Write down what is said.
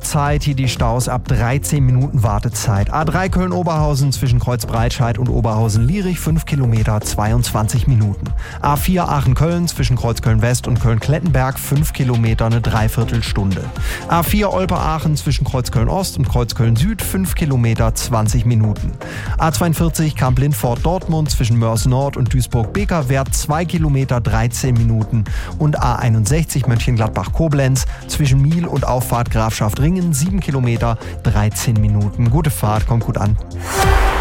Zeit, hier die Staus ab 13 Minuten Wartezeit. A3 Köln-Oberhausen zwischen Kreuzbreitscheid und Oberhausen-Lierich 5 Kilometer 22 Minuten. A4 Aachen-Köln zwischen Kreuzköln-West und Köln-Klettenberg 5 Kilometer eine Dreiviertelstunde. A4 Olpe-Aachen zwischen Kreuzköln-Ost und Kreuzköln-Süd 5 Kilometer 20 Minuten. A42 Kamp-Lindfort-Dortmund zwischen Mörs-Nord und Duisburg-Bekerwert 2 Kilometer 13 Minuten und A61 Mönchengladbach-Koblenz zwischen Miel und Auffahrt Grafschaft Ringen 7 Kilometer 13 Minuten. Gute Fahrt, kommt gut an.